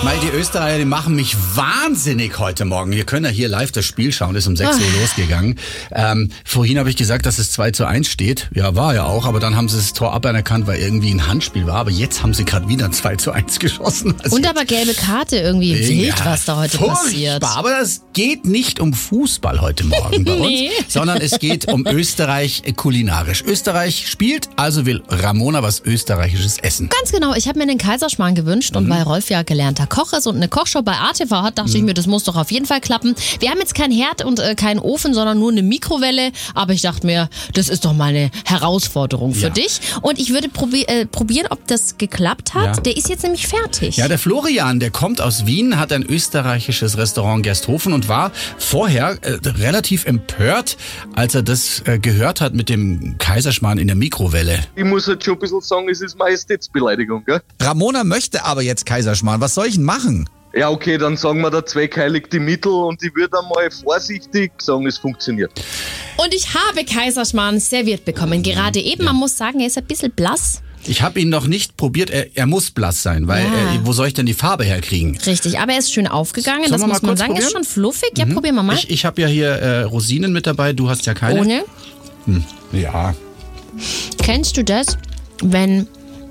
Die Österreicher, die machen mich wahnsinnig heute Morgen. Wir können ja hier live das Spiel schauen, ist um 6 Uhr losgegangen. Vorhin habe ich gesagt, dass es 2:1 steht. Ja, war ja auch, aber dann haben sie das Tor aberkannt, weil irgendwie ein Handspiel war. Aber jetzt haben sie gerade wieder 2:1 geschossen. Also und aber gelbe Karte irgendwie wild, was da heute passiert. Aber es geht nicht um Fußball heute Morgen bei uns, sondern es geht um Österreich kulinarisch. Österreich spielt, also will Ramona was Österreichisches essen. Ganz genau, ich habe mir einen Kaiserschmarrn gewünscht und weil Rolf ja gelernter Koch ist und eine Kochshow bei ATV hat, dachte ich mir, das muss doch auf jeden Fall klappen. Wir haben jetzt keinen Herd und keinen Ofen, sondern nur eine Mikrowelle, aber ich dachte mir, das ist doch mal eine Herausforderung für dich und ich würde probieren, ob das geklappt hat. Ja. Der ist jetzt nämlich fertig. Ja, der Florian, der kommt aus Wien, hat ein österreichisches Restaurant Gersthofen und war vorher relativ empört, als er das gehört hat mit dem Kaiserschmarrn in der Mikrowelle. Ich muss halt schon ein bisschen sagen, es ist Majestätsbeleidigung, gell? Ramona möchte aber jetzt Kaiserschmarrn. Was soll ich denn machen? Ja, okay, dann sagen wir, der Zweck heiligt die Mittel und ich würde einmal vorsichtig sagen, es funktioniert. Und ich habe Kaiserschmarrn serviert bekommen. Gerade eben, man muss sagen, er ist ein bisschen blass. Ich habe ihn noch nicht probiert, er muss blass sein, weil wo soll ich denn die Farbe herkriegen? Richtig, aber er ist schön aufgegangen, das muss man sagen. Er ist schon fluffig, ja, probieren wir mal. Ich habe ja hier Rosinen mit dabei, du hast ja keine. Ohne? Ja. Kennst du das, wenn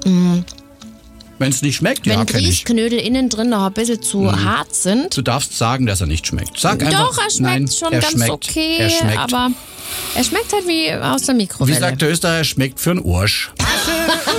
es nicht schmeckt, wenn Grießknödel innen drin noch ein bisschen zu hart sind? Du darfst sagen, dass er nicht schmeckt. Sag einfach, doch, er schmeckt schon ganz okay, aber er schmeckt halt wie aus der Mikrowelle. Wie sagt der Österreicher, schmeckt für einen Arsch.